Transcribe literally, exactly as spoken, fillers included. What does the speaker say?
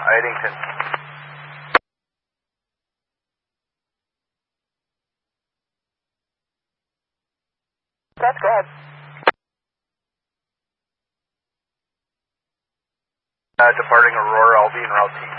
Idington. That's go ahead. Uh, departing Aurora, I'll be en route to